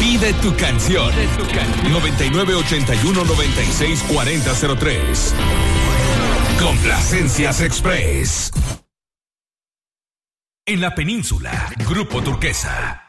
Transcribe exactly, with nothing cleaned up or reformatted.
Pide tu canción. noventa y nueve ochenta y uno noventa y seis cuarenta cero tres. Complacencias Express. En la península, Grupo Turquesa.